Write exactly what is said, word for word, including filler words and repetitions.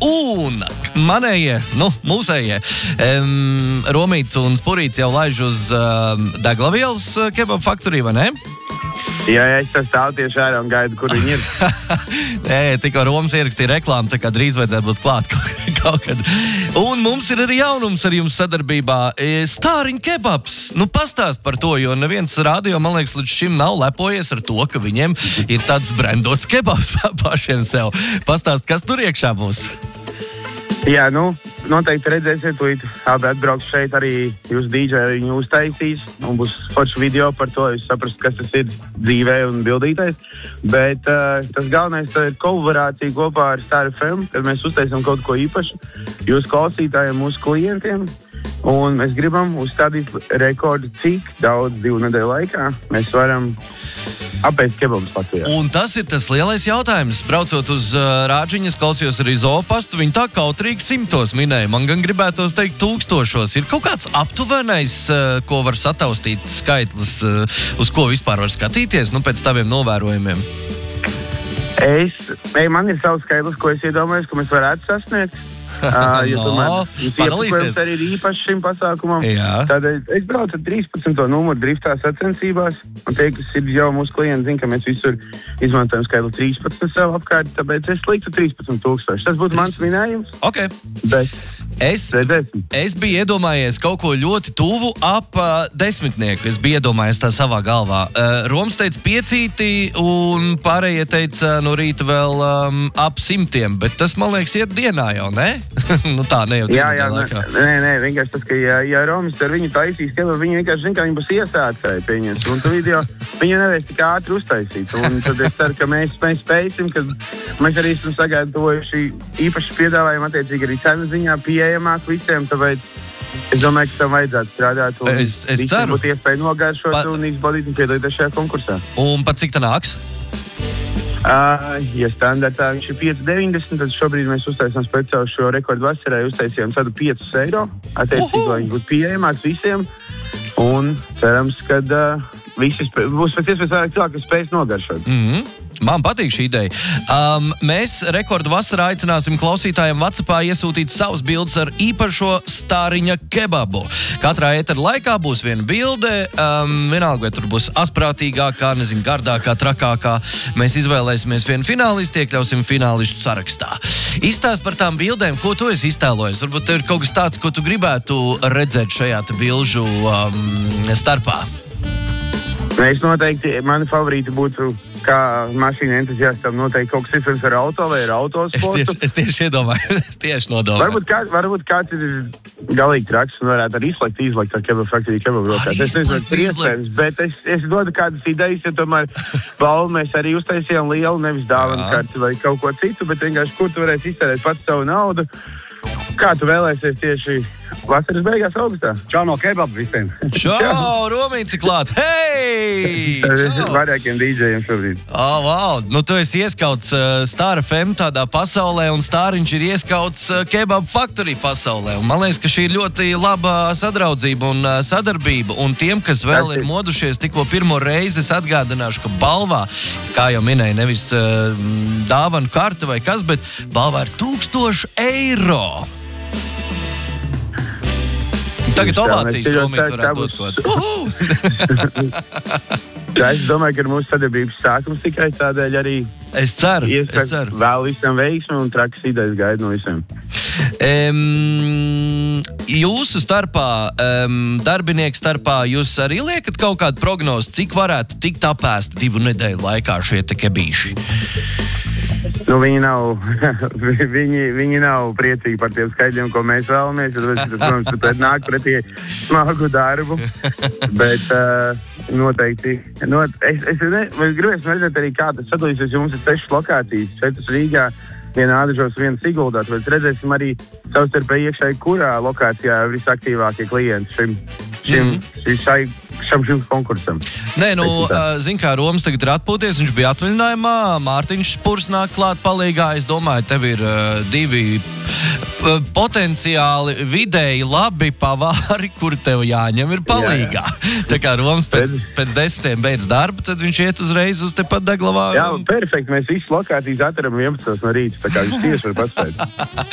Un manējie, nu, mūsējie, um, Romīts un Spurīts jau laiž uz um, Deglavielas kebab faktoriju, vai ne? Jā, jā, es tas stāvu tieši ārā un gaidu, kur viņi ir. Nē, tikko Romas ierakstīja reklāmu, tā kā drīz vajadzētu būt klāt kaut, kaut kad. Un mums ir arī jaunums ar jums sadarbībā. Stāriņu kebabs. Nu, pastāst par to, jo neviens radio, man liekas, līdz šim nav lepojies ar to, ka viņiem ir tāds brandots kebabs pašiem sev. Pastāst, kas tur iekšā būs? Jā, nu, noteikti redzēsiet, tu atbrauks šeit arī jūs dīdžeji viņu uztaisīs, un būs foršs video par to, jūs saprast, kas tas ir dzīvē un bildītais. Bet uh, tas galvenais ir kolaborācija kopā ar Star F M, kad mēs uztaisam kaut ko īpašu jūsu klausītājiem, mūsu klientiem, un mēs gribam uzstādīt rekordu, cik daudz divu nedēļu laikā mēs varam apēst kebabus Latvijā. Un tas ir tas lielais jautājums. Braucot uz uh, Rāģiņas, klausījos arī Zoopastu, viņi tā kautrīgi simtos minēja. Man gan gribētos teikt tūkstošos. Ir kaut kāds aptuvenais, uh, ko var sataustīt skaitlis, uh, uz ko vispār var skatīties, nu, pēc taviem novērojumiem? Es, ej, man ir savs skaitlis, ko es iedomājos, ko mēs varētu sasniegt. Uh, ja no, tomēr iepakojums arī ir īpaši šim pasākumam. Jā. Tad es, es braucu ar trīspadsmito numuru driftā sacensībās, un tie, kas ir jau mūsu klienti, zina, ka mēs visur izmantojam skaitli trīspadsmit sev apkārt, tāpēc es liktu trīspadsmit tūkstoši. Tas būtu mans minējums. Ok. Bet Es, es biju iedomājies kaut ko ļoti tuvu ap uh, desmitnieku. Es biju iedomājies tā savā galvā. Uh, Roms teica piecīti, un pārējie teica no rīta vēl um, ap simtiem, bet tas, man liekas, iet dienā jau, ne? Nu tā, ne jau jā, jā, laikā. Nē, nē, vienkārši tas, ka ja, ja Romis ar viņu taisīs, ka viņi vienkārši zina, ka viņi būs iesācēji pieņems, un tu video viņu nevēs tik ātri uztaisīt, un tad es ceru, ka mēs, mēs spēsim, ka mēs arī esam sagatavojuši īpaši piedāvājumu attiecīgi arī cenu ziņā pieejamāk visiem, tāpēc es domāju, ka tam vajadzētu strādāt, un es, es visiem ceru. būtu iespēja nogāršot pa... un izbaudīt un piedalīties šajā konkursā. Un pat cik tā nāks? Uh, ja standartā viņš ir pieci deviņdesmit, tad šobrīd mēs uztaisām speciāli šo rekordu vasarai, uztaisījām tādu piecus eiro, attiecīgi, lai viņš būtu pieejamāks visiem, un cerams, ka uh, visi spē... būs pēc iespējas vairāk cilvēku, kas spējas nogaršot. Mhm. Man patīk šī ideja. Um, mēs rekordu vasarā aicināsim klausītājiem WhatsAppā iesūtīt savus bildes ar īpašo stāriņa kebabu. Katrā ētera laikā būs viena bilde, um, vienalga, vai tur būs asprātīgākā, nezinu, gardākā, trakākā. Mēs izvēlēsimies vienu finālistu, iekļausim finālistu sarakstā. Izstāst par tām bildēm, ko tu esi iztēlojis. Varbūt tev ir kaut kas tāds, ko tu gribētu redzēt šajā te bilžu um, starpā. Es noteikti, mani favorīti būtu, kā mašīna entuziastam, noteikti kaut kas izsvens ar auto vai ar autosportu. Es tieši, es tieši iedomāju, es tieši nodomāju. Varbūt, kā, varbūt kāds ir galīgi traks un varētu arī izslēgt, izslēgt ar kebabu faktoriju kebabu rokās. Es nezinu, kas ir iespējams, bet es, es dodu kādas idejas, jo tomēr balvu mēs arī uztaisījām lielu, nevis dāvanu karti vai kaut ko citu, bet vienkārši, kur tu varēsi iztērēt pats savu naudu. Kā tu vēlēsies tieši vasaras beigās augustā? Čau no kebabu visiem. Čau, Romīci klāt. Hei! Čau! Vairākiem dīdžejiem šobrīd. Oh, wow. Nu, tu esi ieskauts uh, Star F M tādā pasaulē, un Stāriņš ir ieskauts uh, kebabu faktoriju pasaulē. Un man liekas, ka šī ir ļoti laba sadraudzība un uh, sadarbība. Un tiem, kas vēl ir modušies tikko pirmo reizi, es atgādināšu, ka balvā, kā jau minēju, nevis uh, dāvanu karta vai kas, bet balvā ir tūkstoši eiro. Tagad ovācijas Romīts varētu dot kaut kāds. Es domāju, ka ir mūsu sadarbības sākums tikai tādēļ arī. Es ceru, es ceru. Vēl visam veiksmi un trakas idejas gaidu no visiem. Um, jūsu starpā, um, darbinieku starpā, jūs arī liekat kaut kādu prognozi, cik varētu tikt apēst divu nedēļu laikā šie te kebīši? Nu, viņi nav, viņi, viņi nav priecīgi par tiem skaidļiem, ko mēs vēlamies. Tas, protams, tad nāk pretī smagu darbu, bet uh, noteikti. Not, es es ne, gribēsim redzēt arī, kā tas sadalīsies, jo mums ir sešas lokācijas. Četras Rīgā, viena Ādažos, viena Siguldā. Tāpēc redzēsim arī savstarpēji iekšēji, kurā lokācijā ir visaktīvākie klienti šim, šim, mm-hmm. šai, šam, šim konkursam. Nē, nu, zin kā, Roms tagad ir atpūties, viņš bija atvaļinājumā, Mārtiņš Spurs nāk klāt palīgā. Es domāju, tev ir uh, divi uh, potenciāli vidēji labi pavāri, kuri tev jāņem ir palīgā. Jā, jā. Tā kā Roms pēc, pēc desmitiem beidz darbu, tad viņš iet uzreiz uz tepat Deglavā. Jā, perfekti, mēs visas lokācijas atveram vienpadsmit no rīta, tā kā viņš tieši var paspēt.